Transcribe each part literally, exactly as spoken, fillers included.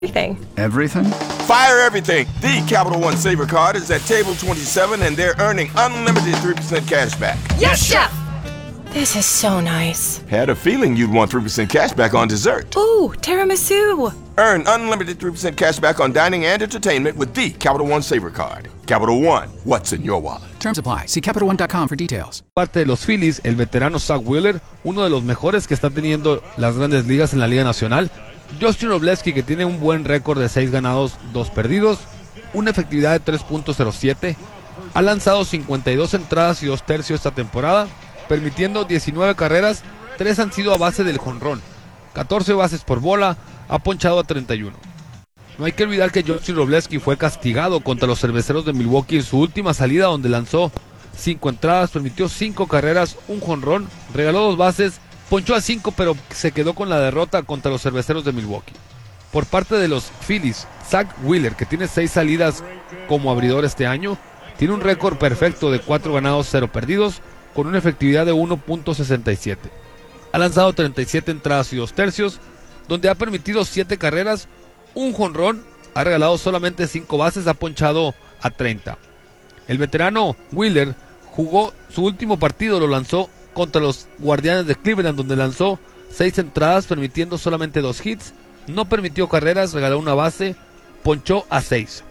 Everything. Everything? Fire everything. The Capital One Saver Card is at table twenty-seven and they're earning unlimited three percent cash back. Yes, Chef! This is so nice. Had a feeling you'd want three percent cash back on dessert. Ooh, tiramisu. Earn unlimited three percent cash back on dining and entertainment with the Capital One Saver Card. Capital One, what's in your wallet? Terms apply. See Capital One dot com for details. Parte de los Phillies, el veterano Zach Wheeler, uno de los mejores que está teniendo las grandes ligas en la Liga Nacional. Justin Robleski, que tiene un buen récord de seis ganados, dos perdidos, una efectividad de tres punto cero siete, ha lanzado cincuenta y dos entradas y dos tercios esta temporada, permitiendo diecinueve carreras, tres han sido a base del jonrón, catorce bases por bola, ha ponchado a treinta y uno. No hay que olvidar que Justin Robleski fue castigado contra los Cerveceros de Milwaukee en su última salida, donde lanzó cinco entradas, permitió cinco carreras, un jonrón, regaló dos bases, ponchó a cinco, pero se quedó con la derrota contra los Cerveceros de Milwaukee. Por parte de los Phillies, Zach Wheeler, que tiene seis salidas como abridor este año, tiene un récord perfecto de cuatro ganados, cero perdidos, con una efectividad de uno punto sesenta y siete. Ha lanzado treinta y siete entradas y dos tercios, donde ha permitido siete carreras, un jonrón, ha regalado solamente cinco bases, ha ponchado a treinta. El veterano Wheeler jugó su último partido, lo lanzó contra los Guardianes de Cleveland, donde lanzó seis entradas, permitiendo solamente dos hits, no permitió carreras, regaló una base, ponchó a seis.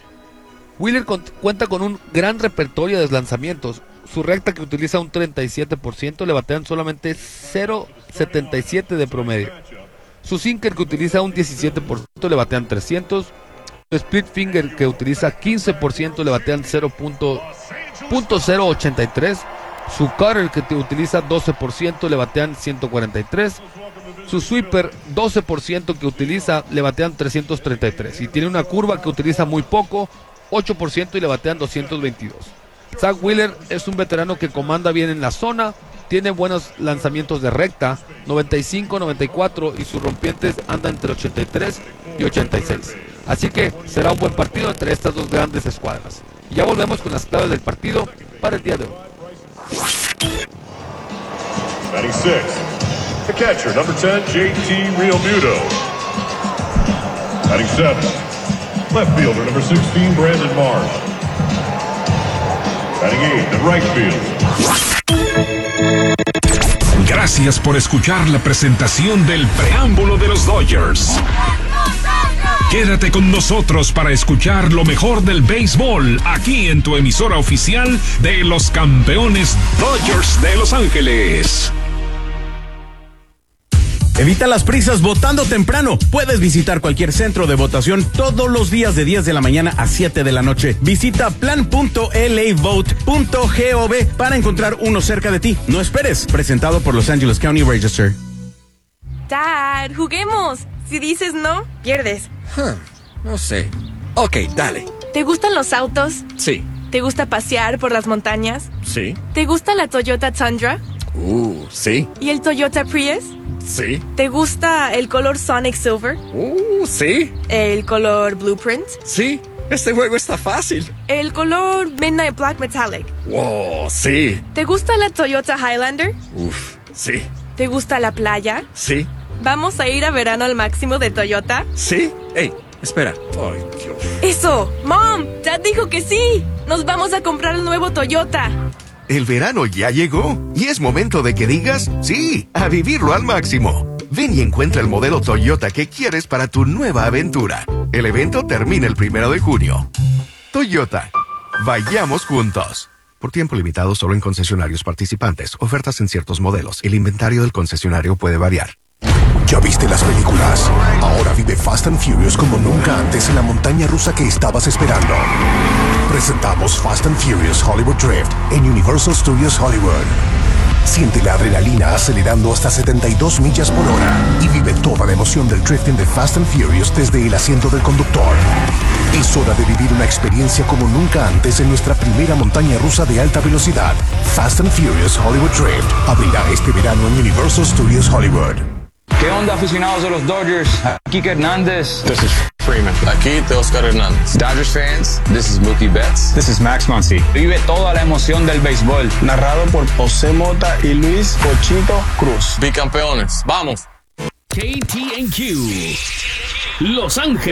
Wheeler cuenta con un gran repertorio de lanzamientos. Su recta, que utiliza un treinta y siete por ciento, le batean solamente cero punto setenta y siete de promedio. Su sinker, que utiliza un diecisiete por ciento, le batean trescientos. Su split finger, que utiliza quince por ciento, le batean cero punto cero ochenta y tres. Su cutter, que te utiliza doce por ciento, le batean ciento cuarenta y tres. Su sweeper, doce por ciento que utiliza, le batean trescientos treinta y tres. Y tiene una curva que utiliza muy poco, ocho por ciento, y le batean doscientos veintidós. Zach Wheeler es un veterano que comanda bien en la zona, tiene buenos lanzamientos de recta, noventa y cinco, noventa y cuatro, y sus rompientes andan entre ochenta y tres y ochenta y seis. Así que será un buen partido entre estas dos grandes escuadras. Y ya volvemos con las claves del partido para el día de hoy. Batting six, the catcher, number ten, J T Realmuto. Batting seven, left fielder, number sixteen, Brandon Marsh. Batting eight, the right field. Gracias por escuchar la presentación del preámbulo de los Dodgers. Quédate con nosotros para escuchar lo mejor del béisbol aquí en tu emisora oficial de los campeones Dodgers de Los Ángeles. Evita las prisas votando temprano. Puedes visitar cualquier centro de votación todos los días de diez de la mañana a siete de la noche. Visita plan punto l a vote punto gov para encontrar uno cerca de ti. No esperes. Presentado por Los Angeles County Register. Dad, juguemos. Si dices no, pierdes. Huh, no sé. Ok, dale. ¿Te gustan los autos? Sí. ¿Te gusta pasear por las montañas? Sí. ¿Te gusta la Toyota Tundra? Uh, sí. ¿Y el Toyota Prius? Sí. ¿Te gusta el color Sonic Silver? Uh, sí. ¿El color Blueprint? Sí. Este juego está fácil. ¿El color Midnight Black Metallic? Wow, sí. ¿Te gusta la Toyota Highlander? Uf, sí. ¿Te gusta la playa? Sí. ¿Vamos a ir a verano al máximo de Toyota? Sí. Ey, espera. Ay, Dios. ¡Eso! ¡Mom! ¡Dad dijo que sí! ¡Nos vamos a comprar el nuevo Toyota! El verano ya llegó y es momento de que digas sí, a vivirlo al máximo. Ven y encuentra el modelo Toyota que quieres para tu nueva aventura. El evento termina el primero de junio. Toyota, vayamos juntos. Por tiempo limitado solo en concesionarios participantes. Ofertas en ciertos modelos. El inventario del concesionario puede variar. ¿Ya viste las películas? Ahora vive Fast and Furious como nunca antes en la montaña rusa que estabas esperando. Presentamos Fast and Furious Hollywood Drift en Universal Studios Hollywood. Siente la adrenalina acelerando hasta setenta y dos millas por hora y vive toda la emoción del drifting de Fast and Furious desde el asiento del conductor. Es hora de vivir una experiencia como nunca antes en nuestra primera montaña rusa de alta velocidad. Fast and Furious Hollywood Drift abrirá este verano en Universal Studios Hollywood. ¿Qué onda, aficionados de los Dodgers? Aquí Kike Hernández. This is Freeman. Aquí Teoscar Hernández. Dodgers fans, this is Mookie Betts. This is Max Muncy. Vive toda la emoción del béisbol. Narrado por José Mota y Luis Cochito Cruz. Bicampeones. ¡Vamos! K T N Q, Los Ángeles.